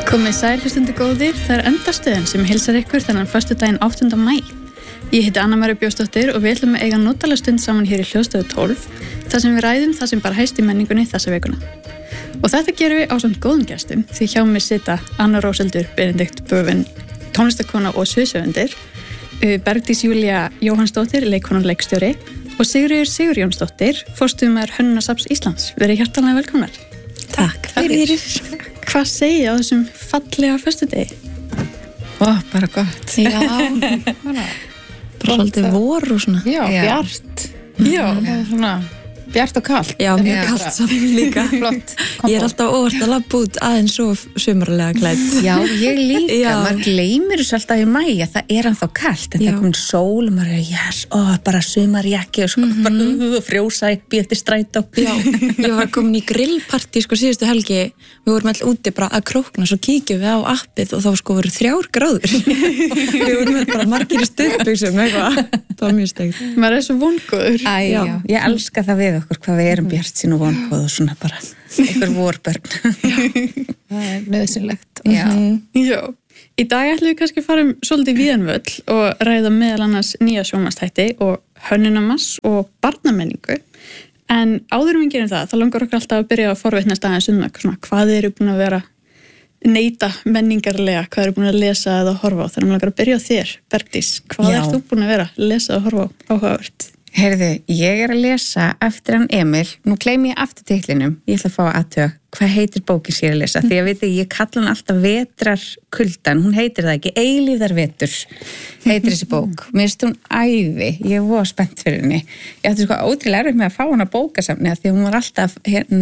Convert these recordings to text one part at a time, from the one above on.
Komið sæl hlustundu góðir, það endastöðin sem hilsar ykkur þennan föstudaginn 8. maí. Ég heiti Anna-María Björnsdóttir og við ætlum að eiga notalega stund saman hér í hljóðstöðu 12, þar sem við ræðum það sem bara hæst í menningunni þessa vikuna. Og þetta gerum við ásamt góðum gestum, því hjá mig sita Anna Róseldur Benedikt Böfin, tónlistakona og sviðsöfundur, Bergdís Júlía Jóhannsdóttir, leikkona og leikstjóri, og Sigríður Sigurjónsdóttir, forstöðumaður Hönnunarasafns Íslands. Verið hjartanlega velkomnar. Takk fyrir. Hvað segið á þessum fallega föstudegi? Bara gott. Já. Bara svolítið vor og svona. Já, bjart. Já. Svona bjart og kalt. Já, mjög kalt saman líka. Flott. Ég er alltaf óvart að labba út aðeins svo sumarlega klædd. Já, ég líka. Já. Maður gleymir þessu alltaf í maí að það er ennþá kalt. En það er komin sól og maður bara sumarjakki og sko bara frjósa upp í eftir strætó. Já, ég var komin í grillpartí síðustu helgi. Við vorum alltaf úti bara að krókna, svo kíkjum við á appið og þá voru 3 gráður. Við vorum bara margir í stuðbuxum eitthvað. Það var mjög steikt. Maður er svo vongóður. Já, ég elska það við okkur hvað við erum bjartsýn og vongóð og svona bara einhver vorbörn. Það er nöðsynlegt. Já. Já. Í dag ætlum við kannski að fara svolítið víðanvöll og ræða meðal annars nýja sjónvarpsþætti og hönnunarmars og barnamenningu. En áður við gerum það, þá langar okkur alltaf að byrja að forvitnast aðeins svona hvað eru búin að vera neyta menningarlega, hvað eru búin að lesa eða horfa á. Þannig að langar að byrja á þér, Bergdís. Hvað ert þú búin að vera að lesa eða horfa á áhugavert? Heyrðu, ég er að lesa eftir hann Emil, nú gleymi ég aftur titlinum, ég ætla að fá að athuga hvað heitir bókin sér að lesa, því að ég kalla hann alltaf vetrarkuldan, hún heitir það ekki, eilífðarvetur heitir þessi bók, mér finnst hún æði, ég var spennt fyrir henni, ég átti sko ótrúlega erfitt með að fá hana bókasamni því að hún var alltaf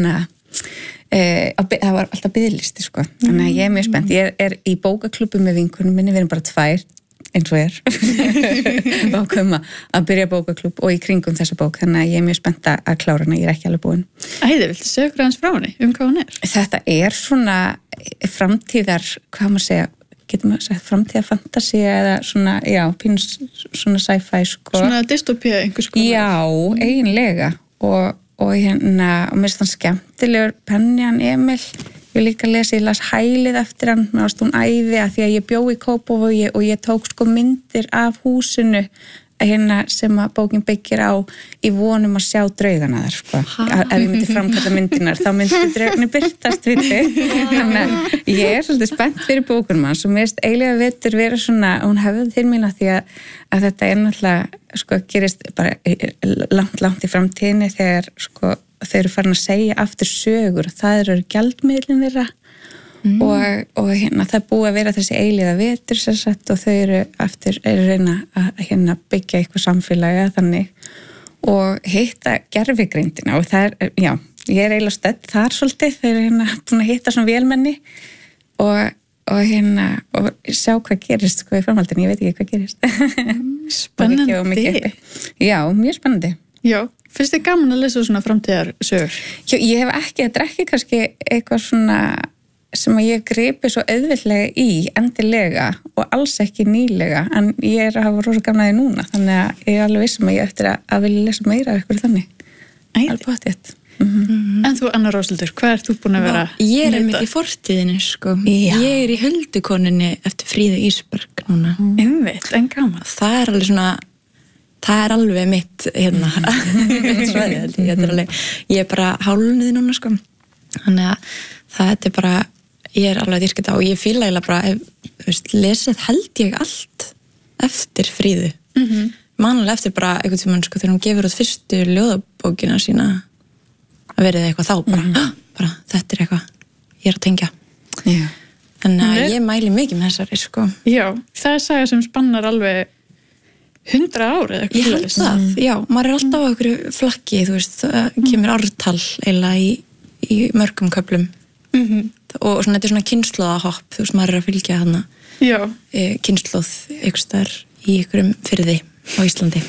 það var alltaf biðlisti sko, þannig að ég er mjög spennt, ég er í bókaklubbu með vinkunum minni, við erum bara 2 eins og og ákveðum að byrja bókaklúbb og í kringum þessa bók, þannig að ég er mjög spennt að klára hana, ég er ekki alveg búin. Æði, viltu segja okkur aðeins frá henni, hvað hún er? Þetta er svona framtíðar, hvað maður segja, getur maður sagt framtíðarfantasi eða svona, já, pínus svona sci-fi sko. Svona dystopía einhvers konar. Já, eiginlega og mér finnst hann skemmtilegur Penjan Emil. Ég líka ég las Hælið eftir hann, mér varst hún æði að því að ég bjó í Kópavogi og ég tók sko myndir af húsinu sem að bókin byggir á í vonum að sjá draugana þar sko. Ef ég myndi framkalla myndinar þá myndi draugarnir birtast við þig. Þannig að ég er svolítið spennt fyrir bókunum hans og mér finnst eilífðarvetur vera svona, hún hefði til mín að því að þetta er náttúrulega sko gerist bara langt í framtíðinni þegar sko þau eru farin að segja aftur sögur og það eru gjaldmiðlin þeirra og það er búið að vera þessi eilífðarvetur sem sagt og þau eru reyna að byggja eitthvað samfélagi þannig og hitta gervigreindina og það er, já, ég er eiginlega stödd þar svolítið, þau eru búin að hitta svona vélmenni og sjá hvað gerist sko í framhaldinu, ég veit ekki hvað gerist. Spennandi. Já, mjög spennandi. Já, finnst þið gaman að lesa svona framtíðarsögur? Já, ég hef ekki, þetta er ekki kannski eitthvað svona sem að ég gripi svo auðveldlega í endilega og alls ekki nýlega en ég er að hafa rosa gaman að því núna þannig að ég er alveg vissum að ég eftir að vilja lesa meira af ykkur þannig. Alveg potið. En þú, Anna Róseldur, hvað ert þú búin að vera? Ég er mitt í fortíðinni sko. Já. Ég er í Huldukoninni eftir Fríðu Ísberg núna. Einmitt, en gaman. Það er alveg svona það er alveg mitt mitt svæði ég er bara hálunið núna sko þannig að það er bara ég er alveg að dýrka þetta og ég fíla eiginlega bara lesið held ég allt eftir Fríðu mannulega eftir bara einhvern tímann sko þegar hún gefur út fyrstu ljóðabókina sína að verið eitthvað þá bara þetta er eitthvað ég er að tengja þannig að ég mæli mikið með þessari sko. Já, það er saga sem spannar alveg 100 ár eða eitthvað. Ég held það, já, maður er alltaf á einhverju flakki, þú veist, það kemur ártal eiginlega í mörgum köflum og svona, þetta er svona kynslóðahopp, þú veist, maður er að fylgja hana kynslóð einhverstaðar í einhverjum firði á Íslandi.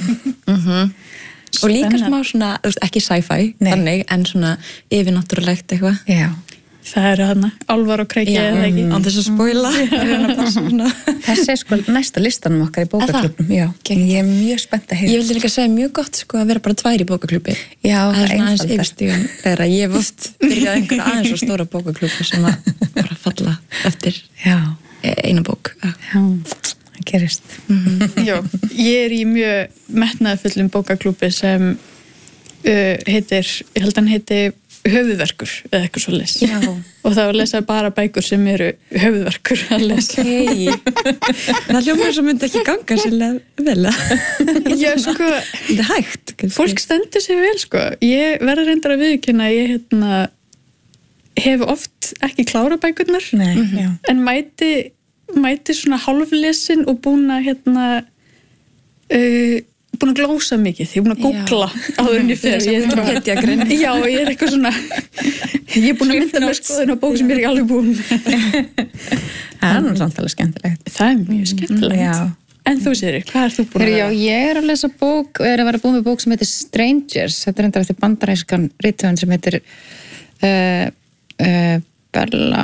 Og líka smá svona, þú veist, ekki sci-fi, þannig, en svona yfirnáttúrulegt eitthvað. Já. Það eru þarna álfar og kreiki eða ekki. Án þess að spoila. Þessi er sko næsta listanum okkar í bókaklubnum. Já, ég er mjög spennt að heyra. Ég vildi líka segja mjög gott sko að vera bara 2 í bókaklubbi. Já, það er svona aðeins yfirstíðan þegar ég hef oft byrjað einhverja aðeins og stóra bókaklubbi sem að bara falla eftir eina bók. Já, það gerist. Já, ég í mjög metnaðarfullum bókaklúbbi sem heitir, ég held hann heiti höfuðverkur eða eitthvað svoleiðis. Já. Og það var að lesa bara bækur sem eru höfuðverkur að lesa. Það hljómar svo myndi ekki ganga sérlega vel. Já, sko, þetta hægt. Fólk stendur sér vel, sko. Ég verður reyndar að viðurkenna að ég hef oft ekki klárað bækurnar. Nei, já. En mæti svona hálflesin og búin að búin að glósa mikið, ég er búin að googla áður en ég fer. Já, ég eitthvað svona ég er búin að mynda með skoðun á bók sem ég ekki alveg búin. Það nú samt alveg skemmtilegt. Það mjög skemmtilegt. Já. En þú Siri, hvað ert þú búin að Já, ég að lesa bók og að vera búin með bók sem heitir Strangers. Þetta reyndar eftir bandarískan rithöfund sem heitir Bella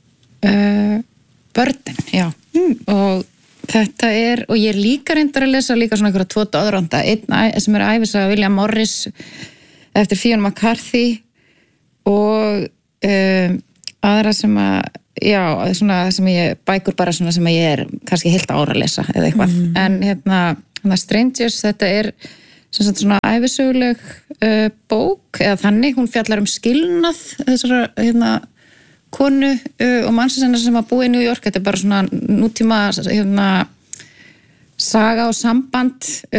Burden, já. Og þetta og ég líka reyndar að lesa líka svona einhverja 2 doðranda, einn sem ævisaga William Morris eftir Fionn McCarthy og aðra sem svona sem bækur bara svona sem ég kannski heilt ára að lesa eða eitthvað, en Strangers, þetta sem sagt svona ævisöguleg bók, eða þannig, hún fjallar skilnað þessara konu og mannsins sem að búa í New York. Þetta bara svona nútíma saga og samband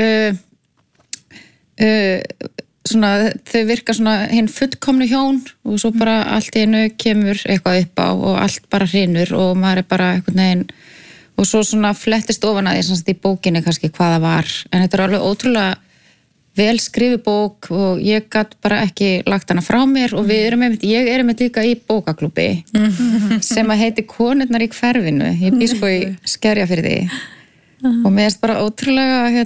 svona, þau virka svona hinn fullkomnu hjón og svo bara allt í einu kemur eitthvað upp á og allt bara hrynur og maður bara einhvern veginn og svo svona flettist ofan að því í bókinni kannski hvað það var, en þetta alveg ótrúlega vel skrifið bók og ég gat bara ekki lagt hana frá mér og ég er líka í bókaklúbbi sem að heiti Konurnar í hverfinu. Ég bý sko í Skerjafirði og mér bara ótrúlega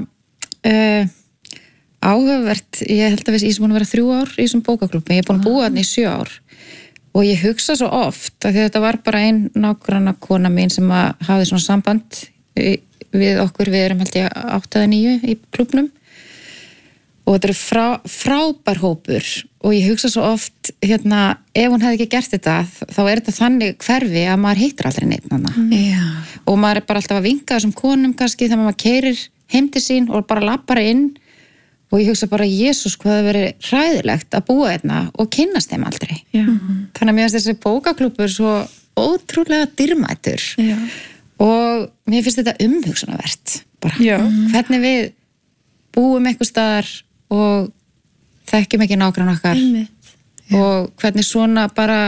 áhugavert. Ég held að ég er búin að vera 3 ár í þessum bókaklúbbi, ég er búin að búa þarna í 7 ár og ég hugsa svo oft að þetta var bara ein nágranna kona mín sem að hafði svona samband við okkur, við erum held ég 8 eða 9 í klúbbnum og þetta frábær hópur og ég hugsa svo oft ef hún hefði ekki gert þetta þá þetta þannig hverfi að maður hittir aldrei neitt og maður bara alltaf að vinka þessum konum kannski þegar maður keyrir heim til sín og bara lappar inn og ég hugsa bara, Jesús, hvað það verið hræðilegt að búa hérna og kynnast þeim aldrei. Þannig að mér finnst þessi bókaklúbbur svo ótrúlega dýrmætur og mér finnst þetta umhugsunarvert bara, hvernig við búum einhvers staðar og þekkjum ekki nágrann okkar og hvernig svona bara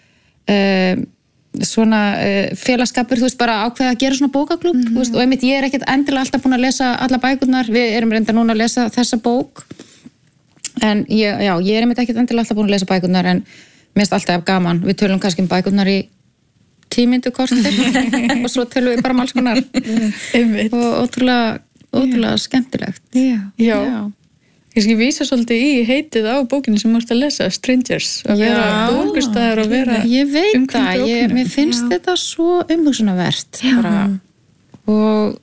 félagskapur, þú veist, bara ákveða að gera svona bókaklúbb, þú veist, og einmitt ég ekkert endilega alltaf búin að lesa alla bækurnar, við erum reynda núna að lesa þessa bók en ég einmitt ekkert endilega alltaf búin að lesa bækurnar en mér finnst alltaf gaman, við tölum kannski bækurnar í 10 mínútur kortir og svo tölum við bara alls konar og ótrúlega skemmtilegt. Já. Ég vísa svolítið í heitið á bókinni sem þú ert að lesa, Strangers, að vera bókustæður og vera ég veit það, mér finnst þetta svo umhugsunarvert og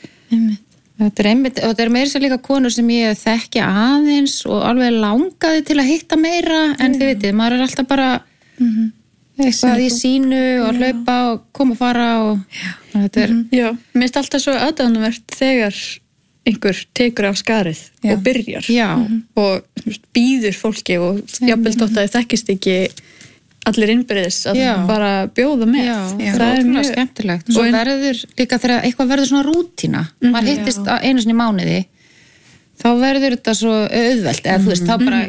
þetta meira sér líka konur sem ég þekki aðeins og alveg langaði til að hitta meira en þið vitið, maður alltaf bara eitthvað í sínu og hlaupa og koma og fara og þetta mér finnst alltaf svo aðdánuvert þegar einhver tekur af skarið og byrjar og býður fólki og jafnvel þótt að þið þekkist ekki allir innbyrðis að bara bjóða með. Það er mjög skemmtilegt. Svo verður líka þegar eitthvað verður svona rútína, maður hittist einu sinni í mánuði, þá verður þetta svo auðvelt, eða þú veist, þá bara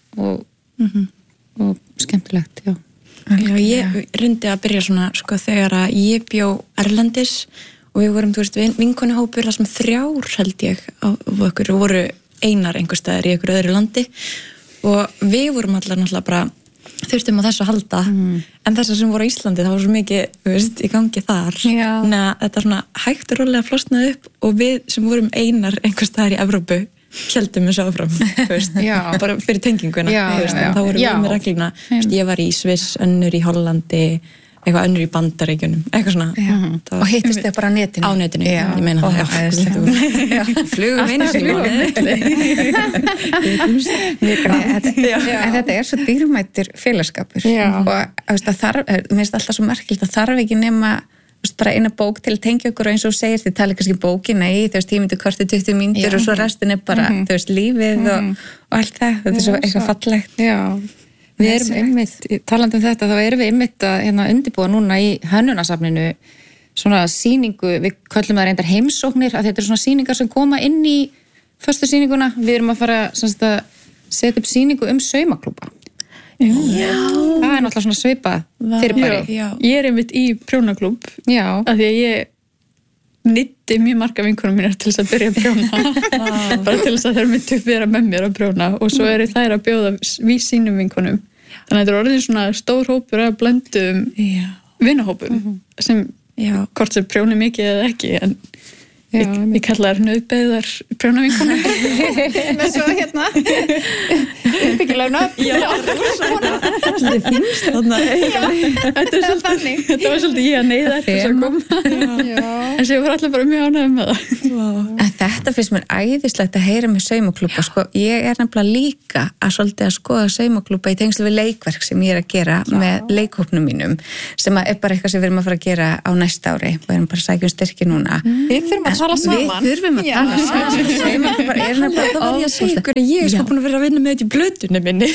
og skemmtilegt, Já, ég reyndi að byrja svona, sko, þegar að ég bjó erlendis og við vorum, þú veist, vinkonuhópur þar sem 3 held ég á okkur og voru einar einhver staðar í einhver öðru landi og við vorum allar náttúrulega bara þurftum á þessu að halda en þessar sem voru á Íslandi, það var svo mikið, þú veist, í gangi þar þannig að þetta svona hægt og rólega flosnaði upp og við sem vorum einar einhver staðar í Evrópu héldum við sáfram, þú veist, bara fyrir tenginguna, þú veist, þá vorum við með regluna, ég var í Sviss, önnur í Hollandi eitthvað önnur í Bandaríkjunum, eitthvað svona. Og hittist þið bara á netinu? Á netinu, ég meina það. Flugum einu En þetta svo dýrmættur félagskapur og það minnst alltaf svo merkilegt að þarf ekki nema bara eina bók til að tengja okkur og eins og segir þið tala kannski bókina í 10 mínútur, kortið 20 mínútur og svo restin bara lífið og allt það, þetta svo eitthvað fallegt. Já, við erum einmitt, talandi þetta, þá erum við einmitt að undirbúa núna í Hönnunasafninu svona sýningu, við köllum það reyndar heimsóknir, að þetta svona sýningar sem koma inn í föstu sýninguna, við erum að fara að setja upp sýningu saumaklúbba. Já. Það náttúrulega svona svipað fyrirbæri. Ég einmitt í prjónaklúbb af því að ég nýtti mjög marga vinkonum mínar til þess að byrja að prjóna bara til þess að þær myndu vera með mér að prjóna og svo eru þær að bjóða við sínum vinkonum þannig að þetta er orðin svona stór hópur að blöndum vinahópum sem hvort sem prjóni mikið eða ekki en ég kalla þær nöðbeðar prjónavinkonum með svo uppbyggilega nöfn Svolítið þingst þarna Þetta var svolítið ég að neyða þess að koma en sem ég var alltaf bara mjög ánægð með það En þetta finnst mér æðislegt að heyra með saumaklúbba sko, ég nefnilega líka að svolítið að skoða saumaklúbba í tengslu við leikverk sem ég að gera með leikhópnum mínum sem er bara eitthvað sem við erum að fara að gera á næsta ári við erum bara að sækja styrki núna Við þurfum að tala saman Við þurfum að tala saman Saumaklúbbar er nefnilega að ég segja ykkur að ég er sko búin að vera að vinna með þetta í blötunni minni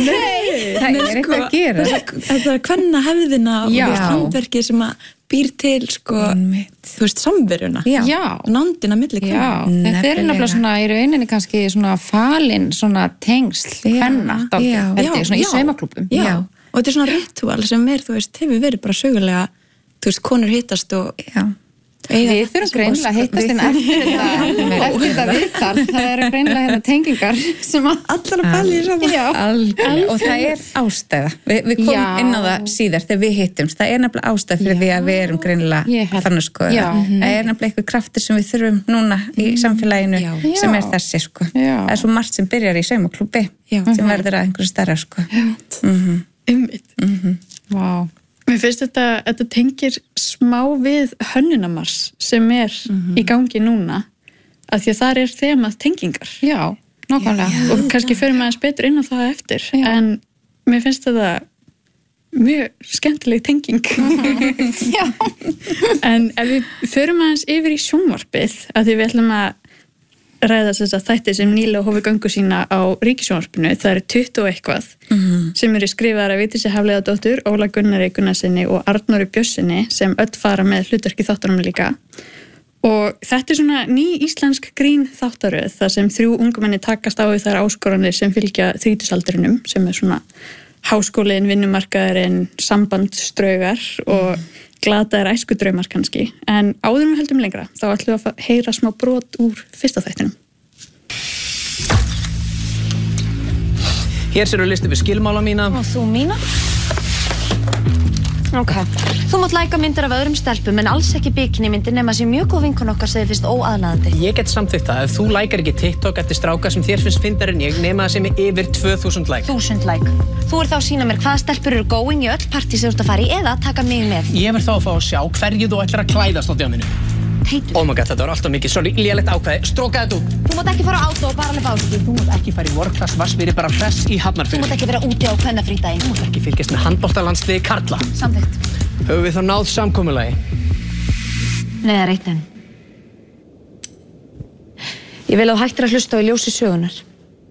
Það er eitthvað að gera Það er kvenna hefðina og handverki sem að býr til sko, þú veist, samveruna nándina milli kvenna Þetta er nefnilega svona í rauninni kannski svona falin svona tengsl kvenna svona í saumaklúbbum og þetta er svona ritual sem þú veist, hefur verið bara sögulega þú veist, konur hittast og Við þurfum greinilega að hittast inn eftir þetta viðtal það eru greinilega tengingar sem að allar að balli saman og það er ástæða við komum inn á það síðar þegar við hittumst það er nefnilega ástæða fyrir því að við erum greinilega þannig sko það er nefnilega eitthvað kraftur sem við þurfum núna í samfélaginu sem er þessi sko það er svo margt sem byrjar í saumaklúbbi sem verður að einhverju stærra sko Vá Mér finnst þetta tengir smá við hönnunamars sem er í gangi núna af því að þar er þemað tengingar. Já, nákvæmlega. Og kannski förum aðeins betur inn á það eftir. En mér finnst þetta mjög skemmtileg tenging. En ef við förum aðeins yfir í sjónvarpið af því við ætlum að ræða þess að þætti sem nýlega hófi göngu sína á Ríkissjónvarpinu, það eru 20 og eitthvað sem eru skrifaðar af Vigdísi Hafliðadóttur, Óla Gunnari Gunnarsinni og Arnóri Björnssyni sem öll fara með hlutverki þáttunum líka og þetta er svona ný íslensk grín þáttaröð þar sem 3 ungmenni takast á við þær áskoranir sem fylgja þrítusaldrinum sem er svona háskólinn, vinnumarkaðurinn, sambandsdraugar og glataðir æskudraumar kannski, en áður við höldum lengra, þá ætlum við að heyra smá brot úr fyrsta þættinum. Hér sér listi við skilmála mína. Og þú mína? Ok, þú mátt læka myndir af öðrum stelpum en alls ekki bikinimyndir nema sé mjög góð vinkun okkar sem þið finnst óaðlaðandi. Ég get samþykkt það ef þú lækar ekki TikTok eftir stráka sem þér finnst fyndar en ég nema það sem er yfir 2000 læk. 1000 læk. Þú þá að sýna mér hvaða stelpur eru going í öll partí sem þú ert að fara í eða taka mig með. Ég verð þá að fá að sjá hverju þú ætlar að klæðast á djáminu. Teitur. Oh my god, þetta var alltaf mikið, sorry, lélegt ákvæði, stróka þetta út. Þú mátt ekki fara á átó og bara alveg báski. Þú mátt ekki fara í work-class vassvíri bara hress í Hafnarfirði. Þú mátt ekki vera úti á kvennafrídaginn. Þú mátt ekki fylgjast með handboltalandsliði karla. Samþykkt. Höfum við þá náð samkomulagi? Nei, það er eitt enn. Ég vil að þú hættir að hlusta á í ljósi sögunar.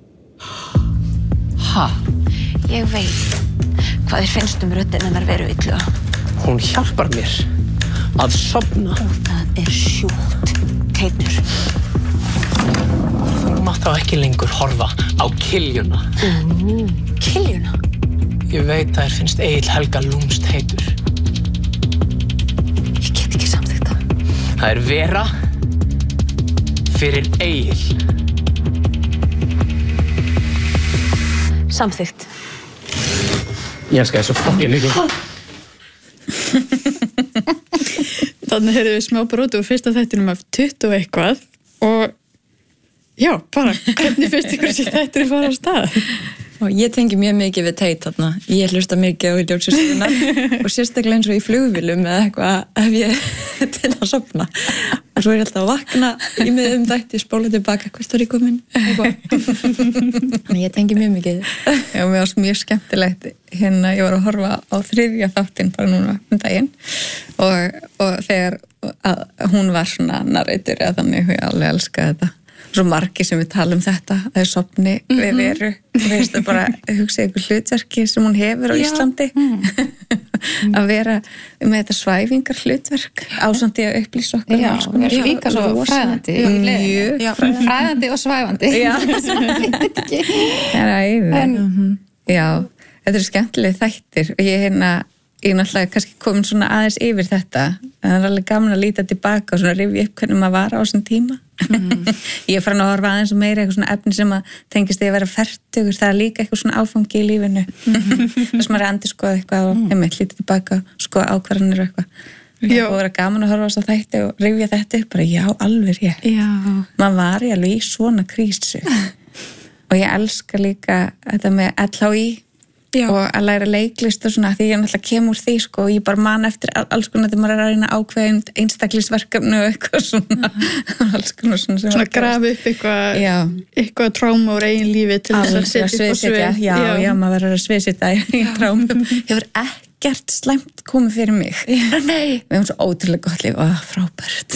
Ha? Ég veit hvað þér finnst röddina hennar veru illu. Hún hjálpar mér að sofna. Og það er sjúkt, Teitur. Þú mátt þá ekki lengur horfa á Kiljuna. Kiljuna? Ég veit að þér finnst Egill Helga lúmst heitur. Ég get ekki samþykkt það. Það er Vera fyrir Egill. Samþykkt. Ég elska þessu fokkin mikið. Þannig heyrðum við smá broti úr fyrsta þættinum af 20 og eitthvað og já, bara hvernig finnst ykkur þessi þættir fara á stað? Og ég tengi mjög mikið við teit þarna. Ég hlusta mikið á ljósasöguna og sérstaklega eins og í flugvélum eða eitthvað ef ég til að sofna. Og svo ég alltaf að vakna í miðum þætti, spóla tilbaka, hvert var ég komin? Þannig ég tengi mjög mikið. Já, mér varst mjög skemmtilegt hérna, ég var að horfa á 3. þáttinn bara núna daginn og þegar hún var svona narrator eða þannig, ég alveg elska þetta. Svo margir sem við tala þetta að þau sofni við veru veistu bara, hugsa ykkur hlutverki sem hún hefur á Íslandi að vera með þetta svæfingar hlutverk ásamt í að upplýsa okkur Já, það er líka svo fræðandi fræðandi og svæfandi það er æði já, þetta er skemmtileg þættir og ég náttúrulega kannski komin svona aðeins yfir þetta en það er alveg gaman að líta tilbaka og svona rifja upp hvernig maður var á þessum tíma ég er farin að horfa aðeins og meira eitthvað svona efni sem að tengist því að vera fertugur, það er líka eitthvað svona áfangi í lífinu þess maður er endur skoða eitthvað og líta tilbaka skoða ákvarðanir og eitthvað og vera gaman að horfa á þess að þætti og rifja þetta upp bara já, alveg rétt maður var í alveg í svona krísu og ég elska líka þetta með LHI og að læra leiklist og svona því ég náttúrulega kemur úr því sko og ég bara man eftir alls konar þegar maður er að reyna ákveðin einstaklisverkefni og eitthvað svona alls konar svona grafa upp eitthvað tráma úr eigin lífi til þess að setja upp á svið já, maður verður að sviðsita í trámum hefur ekkert slæmt komið fyrir mig nei, við hefum svo ótrúlega gott líf og frábært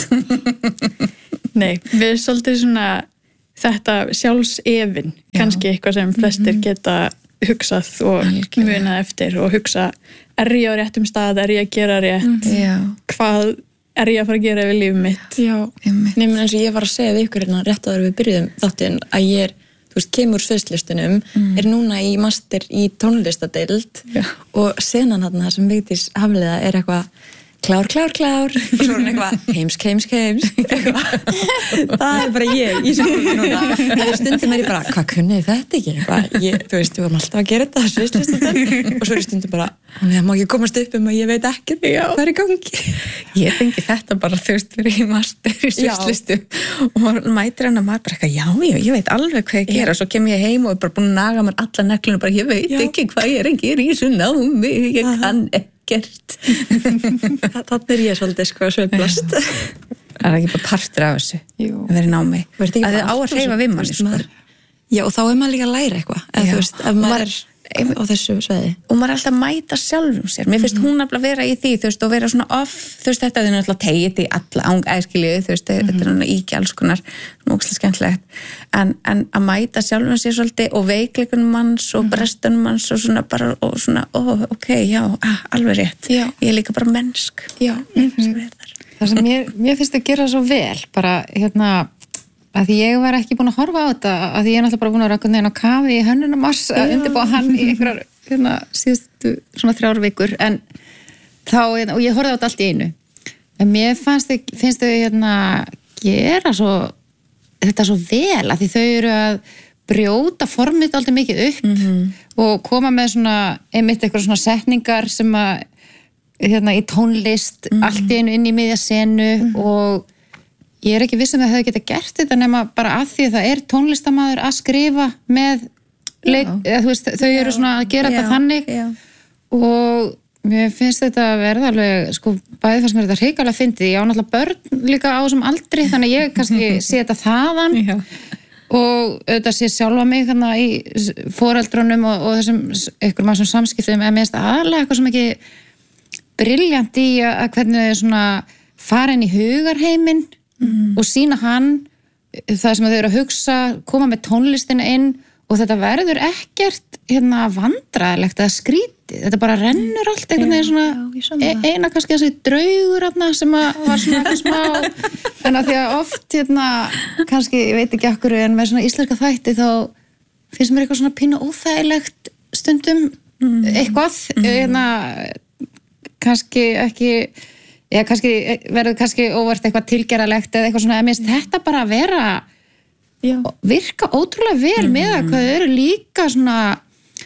nei, við erum svolítið svona þetta sjálfsefin kannski eitthvað sem flestir geta hugsað og munað eftir og hugsa, er ég á réttum stað, er ég að gera rétt hvað er ég að fara að gera við lífið mitt Nefnir eins og ég var að segja við ykkur rétt áður við byrjuðum þáttinn að ég er, þú veist, kemur sviðslistunum er núna í master í tónlistadeild og senan þarna sem Vigdís Hafliða er eitthvað klár og svo er hann eitthvað heimsk eitthvað. Það er bara ég í svona núna stundum er ég bara, hvað kunnið þetta ekki eitthvað, þú veist, við vorum alltaf að gera þetta sviðslistundar og svo er stundum bara það má ekki komast upp að ég veit ekki hvað er í gangi ég fengi þetta bara þú veist fyrir í master í sviðslistu og maður mætir hann að maður bara eitthvað, já, ég veit alveg hvað ég gera svo kem ég heim og er bara búin að naga mér alla neglunum bara, ég veit ekki hvað ég er að gera í þessu námi, ég kann gert þannig er ég svolítið sko sveiflast það er ekki bara partur af þessu að vera námi að þið á að hreyfa við manni sko. já og þá er maður líka að læra eitthvað ef þú veist, ef maður er á þessu sveiði og maður er alltaf að mæta sjálfum sér mér finnst hún að vera í því þú veist og vera svona off þú veist þetta er náttúrulega tegið í alla æskiliðu þú veist þetta er náttúrulega íki alls konar ógeðslega skemmtilegt en að mæta sjálfum sér svolítið og veikleikunum manns og brestunum manns og svona bara og svona ok, já, alveg rétt ég er líka bara mennsk það sem mér finnst að gera svo vel bara að því ég var ekki búin að horfa á þetta að því ég er náttúrulega bara búin að vera einhvern veginn á kafi í Hönnunarmars að undirbúa hann í einhverjar síðustu svona 3 vikur en þá, og ég horfði á þetta allt í einu en mér finnst þau gera svo þetta svo vel að því þau eru að brjóta formið alltaf mikið upp og koma með svona einmitt eitthvað svona setningar sem að í tónlist allt í einu inn í miðja senu og ég er ekki viss að þau hefði geta gert þetta nema bara að því að það er tónlistamaður að skrifa með leik, eða, þú veist, þau eru svona að gera þetta þannig og mér finnst þetta að verða alveg, sko, bæði fannst mér þetta hrikalega fyndið, ég á náttúrulega börn líka á þessum aldri, þannig að ég kannski sé þetta þaðan og auðvitað sé sjálfa mig þannig í foreldrunum og þessum ykkur maður sem samskiptum, en mér finnst aðalega eitthvað sem ekki brilljant í að hvernig þau svona fara inn í hugarheiminn og sína hann það sem þau eru að hugsa, koma með tónlistina inn og þetta verður ekkert vandræðilegt eða skrítið, þetta bara rennur allt einhvern veginn svona eina kannski þessi draugur sem var svona eitthvað smá en að því að oft kannski, ég veit ekki okkur en með svona íslenska þætti þá finnst mér eitthvað svona pínu óþægilegt stundum eitthvað kannski ekki kannski verður kannski óvart eitthvað tilgerðalegt eða eitthvað svona, en minnst þetta bara að vera virka ótrúlega vel með að hvað þau eru líka svona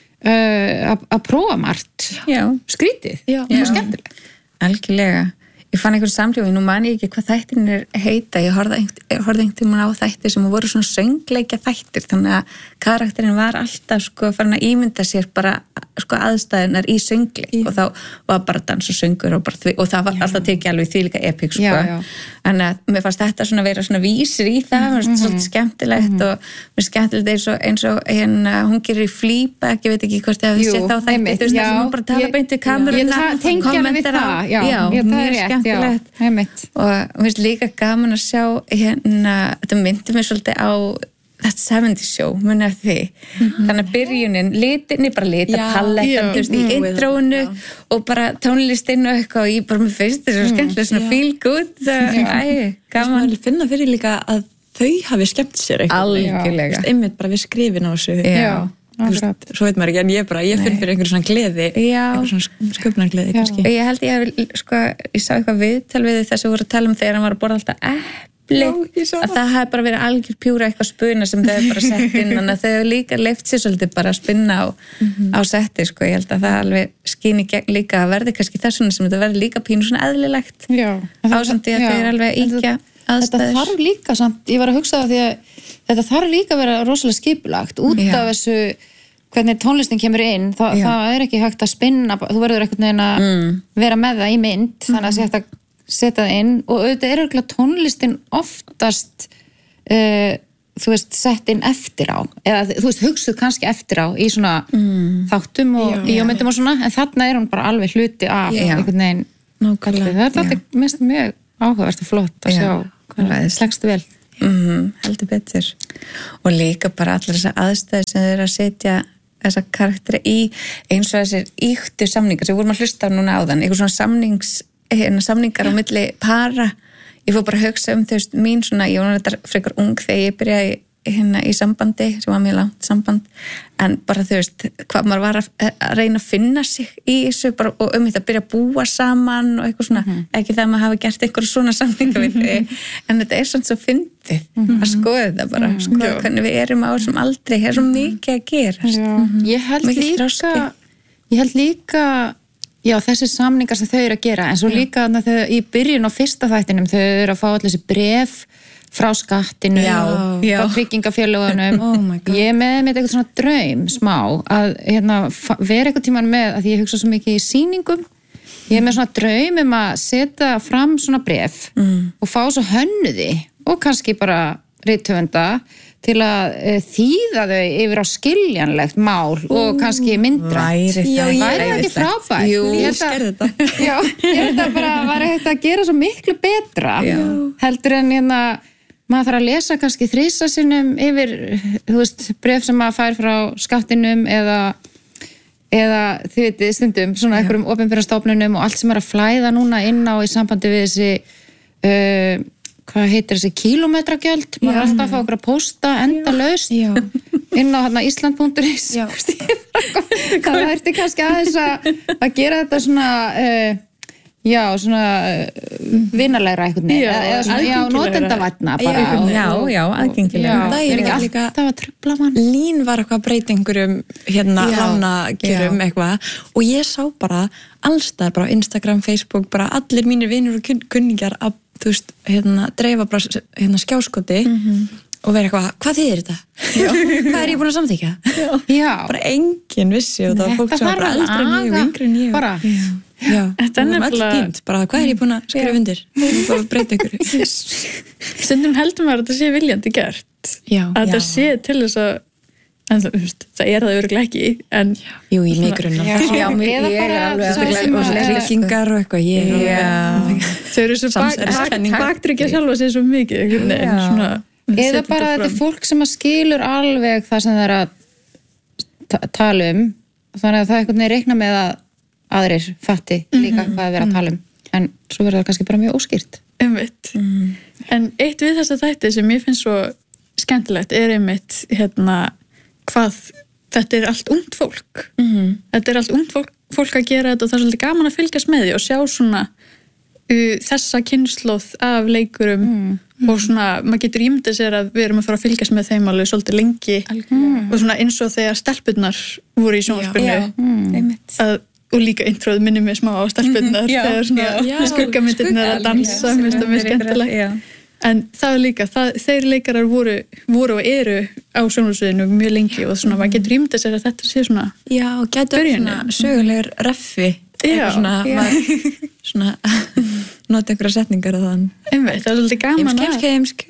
að prófa margt skrítið og skemmtilegt algjörlega, ég fann einhvern samlífi, nú man ég ekki hvað þættin heita, ég horfði einhvern tímann á þætti sem voru svona söngleikja þættir, þannig að karakterinn var alltaf sko farin að ímynda sér bara sko aðstæðunar í söngleik og þá var bara dans og söngur og það var alltaf tekið alveg því líka epík sko, en að mér fannst þetta svona vera svona vísir í það, mér fannst svolítið skemmtilegt og mér skemmtilegt eins og hérna hún gerir Fleabag, ég veit ekki hvort þið hafið sett á þætti, þú veist það sem hún bara tala beint í kameruna, kommentera mjög skemmtilegt og mér finnst líka gaman að sjá hérna, þetta myndi mér svolítið á That 70's Show, muni að því þannig að byrjunin, bara litarpalettan þú veist, í introinu og bara tónlistinn og eitthvað og ég bara með fyrst þessu skemmtilega svona feel good gaman að finna fyrir líka að þau hafi skemmt sér eitthvað algjörlega, einmitt bara við skrifin á þessu svo veit maður ekki, en ég finn fyrir einhverjum svona gleði einhverjum svona sköpunargleði kannski ég held ég sá eitthvað viðtal við þess að voru að tala um þegar hann var að borða alltaf að það hefði bara verið algjör pjúra eitthvað spuna sem þau hefði bara sett inn þannig að þau hefði líka leyft sér svolítið bara að spinna á setti sko, ég held að það alveg skýni gegn líka að verði kannski þessuna sem þetta verði líka pínu svona eðlilegt ásandi að þau eru alveg íkja aðstæður. Þetta þarf líka samt, ég var að hugsa það því að þetta þarf líka að vera rosalega skipulagt út af þessu hvernig tónlistin kemur inn, það er ekki hægt að spinna, þú verður einhvern veginn að vera með það í mynd, þannig að sé hægt að setja það inn og auðvitað er auðvitað tónlistin oftast þú veist, sett inn eftir á eða þú veist, hugsuð kannski eftir á í svona þáttum og bíómyndum og svona, en þarna er hún bara alveg hluti af einhvern veginn það er alltaf mest mjög áhugavert og flott að sjá hvað slegst vel heldur betur og líka bara allar þessar aðstæður sem þau eru að setja þessa karakteri í eins og þessir ýktu samningar sem vorum að hlusta núna á þann, einhver svona samningar á milli para ég fór bara að hugsa þú veist, mín svona, ég var þetta frekar ung þegar ég byrjaði hérna í sambandi sem var mjög langt samband en bara þú veist, hvað maður var að reyna að finna sig í þessu bara, og þetta að byrja að búa saman og eitthvað svona, ekki það að maður hafa gert eitthvað svona samninga en þetta er svona svo fyndið að skoða þetta bara, skoða hvernig við erum á þessum aldrei, það er svo mikið að gera ég held líka já, þessi samningar sem þau eru að gera en svo líka þau í byrjun á fyrsta þættinum þau eru að fá allir þessi bref frá skattinu og frá tryggingafélögunum ég er með eitthvað svona draum smá að vera eitthvað tíman með að ég hugsa svo mikið í sýningum ég er með svona draum að setja fram svona bref og fá svo hönnuði og kannski bara rithöfunda til að þýða þau yfir á skiljanlegt mál og kannski myndra væri það ekki frábært ég held að bara væri hægt að gera svo miklu betra heldur en maður þarf að lesa kannski 3 sinnum yfir þú veist, bref sem maður fær frá skattinum eða þið veitir stundum svona einhverjum opinbera stofnunum og allt sem er að flæða núna inn á í sambandi við þessi hvað heitir þessi kílómetragjöld maður er alltaf að fá okkur að posta endalaust inn á Ísland.is það ertu kannski aðeins að gera þetta svona svona vinarlegra einhvern veginn eða svona, notendavænna bara aðgengilega það er ekki alltaf að trufla mann Lín var eitthvað að breyta einhverjum lánagerum eitthvað og ég sá bara allstaðar bara á Instagram, Facebook, bara allir mínir vinur og kunningjar að þú veist, dreifa bara skjáskoti og vera eitthvað, hvað þýðir þetta? Hvað er ég búin að samþykja? Bara enginn vissi og það var fólk sem var bara eldri en ég og yngri en ég bara, þetta er nefnilega bara, hvað er ég búin að skrifa undir? Bara breyta ykkur Stundum heldur maður að þetta sé viljandi gert að þetta sé til þess að en það er það örugglega ekki en jú, í mig grunna eða bara tryggingar og eitthvað þau eru svo baktryggja sjálfa sig svo mikið eða bara þetta er fólk sem að skilur alveg það sem það er að tala þannig að það eitthvað er reikna með að aðrir fatti líka hvað að vera að tala en svo verður það kannski bara mjög óskýrt en eitt við þess að þætti sem ég finnst svo skemmtilegt er einmitt hvað þetta er allt ungt fólk þetta er allt ungt fólk að gera þetta og það er svolítið gaman að fylgjast með því og sjá svona þessa kynslóð af leikurum og svona, maður getur ímyndað sér að við erum að fara að fylgjast með þeim alveg svolítið lengi og svona eins og þegar stelpurnar voru í sjónvarpinu og líka introð minnir mig smá á stelpunnar þegar svona skuggamyndirnar að dansa, mér finnst það mjög skemmtilegt. En það var líka, þeir leikarar voru og eru á sjónvarpssviðinu mjög lengi og svona, maður getur ímyndað sér að þetta sé svona já, og getur svona sögulegur reffi svona nota einhverja setningar og þann einmitt, það er svolítið gaman heimsk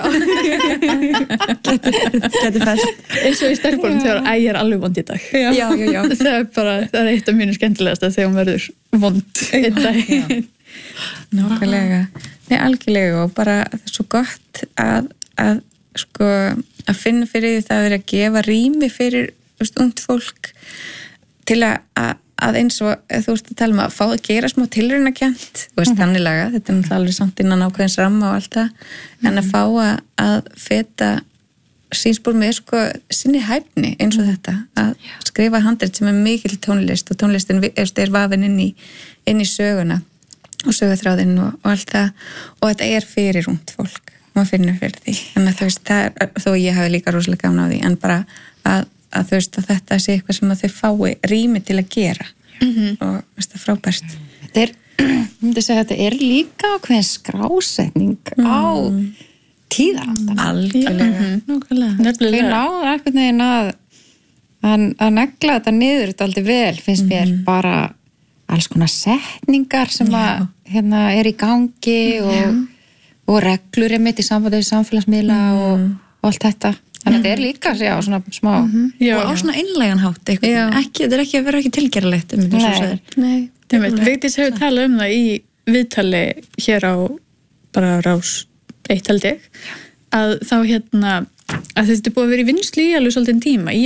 getur fæst eins og í stelpunum þegar ég er alveg vond í dag já. það er eitt af mínu skemmtilegasta þegar hún verður vond einn dag nákvæmlega, algjörlega og bara það er svo gott að finna fyrir því það að vera að gefa rými fyrir ungt fólk til að eins og þú veist að tala að fá að gera smá tilraunakent þannig laga, þetta er náttúrulega alveg samt innan ákveðins ramma og allt það en að fá að feta sínspor með sinni hæfni eins og þetta að skrifa handrit sem er mikil tónlist og tónlistin er vafin inn í söguna og sögutráðinn og allt það og þetta er fyrir ungt fólk maður finnur fyrir því en þú veist, þó ég hafi líka rosalega gaman á því en bara að þú veist að þetta sé eitthvað sem að þau fái rými til að gera og veist það frábært þetta er, myndi segja þetta er líka ákveðin skrásetning á tíðarandan algjörlega við náðum einhvern veginn að negla þetta niður þetta aldrei vel, finnst mér bara alls konar setningar sem að hérna er í gangi og reglur er mitt í sambandi við samfélagsmiðla og allt þetta þannig að þetta er líka svona smá og á svona einlegan hátt þetta er ekki að vera ekki tilgerðilegt Vigdís hefur talað það í viðtali hér á bara Rás 1 held ég að þá að þetta er búið að vera í vinnslu í alveg svolítið tíma í